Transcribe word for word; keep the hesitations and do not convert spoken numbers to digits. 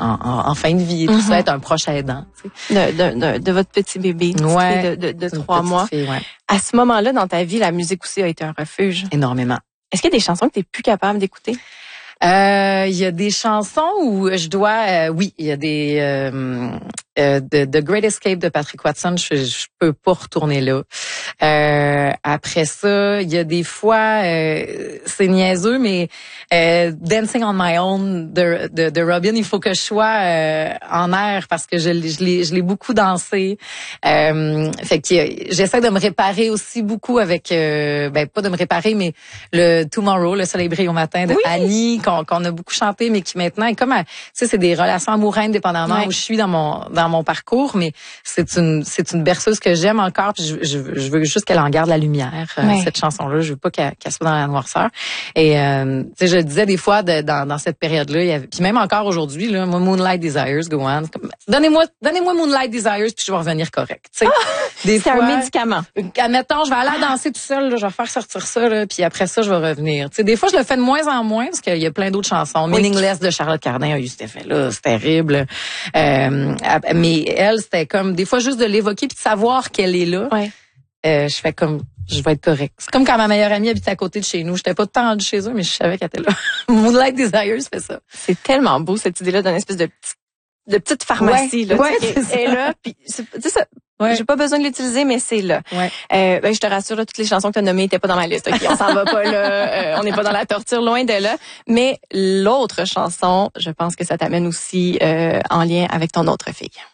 en, en fin de vie et tout mm-hmm. ça, être un proche aidant. De, de, de, de votre petit bébé, ouais, de, de, de trois mois. Fille, ouais. À ce moment-là, dans ta vie, la musique aussi a été un refuge. Énormément. Est-ce qu'il y a des chansons que tu es plus capable d'écouter? Euh, il y a des chansons où je dois, euh, oui, il y a des euh, euh, de The Great Escape de Patrick Watson, je, je peux pas retourner là. Euh, après ça, il y a des fois, euh, c'est niaiseux, mais euh, Dancing on My Own de, de, de Robin, il faut que je sois euh, en air parce que je, je l'ai, je l'ai beaucoup dansé. Euh, fait que j'essaie de me réparer aussi beaucoup avec, euh, ben pas de me réparer, mais le Tomorrow, le Soleil brille au matin de oui. Annie, qu'on, qu'on a beaucoup chanté, mais qui maintenant est comme, tu sais, c'est des relations amoureuses indépendamment ouais. où je suis dans mon dans mon parcours, mais c'est une c'est une berceuse que j'aime encore. Puis je, je, je veux juste qu'elle en garde la lumière, ouais. cette chanson-là. Je veux pas qu'elle, qu'elle soit dans la noirceur. Et euh, tu sais, je le disais des fois de, dans dans cette période-là, il y avait, puis même encore aujourd'hui là, moi Moonlight Desires, go on. Comme, donnez-moi donnez-moi Moonlight Desires, puis je vais revenir correct. Tu sais, ah, des c'est fois, un médicament. Admettons, je vais aller danser tout seul, là, je vais faire sortir ça, là, puis après ça, je vais revenir. Tu sais, des fois, je le fais de moins en moins parce qu'il y a plein d'autres chansons. Oui. Meaningless de Charlotte Cardin a eu cet effet-là, c'est terrible. Euh, mais elle, c'était comme des fois juste de l'évoquer puis de savoir qu'elle est là. Ouais. Euh, je fais comme, je vais être correcte. C'est comme quand ma meilleure amie habitait à côté de chez nous. J'étais pas tant rendue chez eux, mais je savais qu'elle était là. Moonlight Desires fait ça. C'est tellement beau cette idée-là d'une espèce de petite, de petite pharmacie ouais, là. Ouais, c'est ça. Et là, puis tu sais ça. Ouais. J'ai pas besoin de l'utiliser, mais c'est là. Ouais. Euh, ben, je te rassure, là, toutes les chansons que tu as nommées étaient pas dans ma liste. Okay? On s'en va pas là. Euh, on n'est pas dans la torture, loin de là. Mais l'autre chanson, je pense que ça t'amène aussi euh, en lien avec ton autre fille.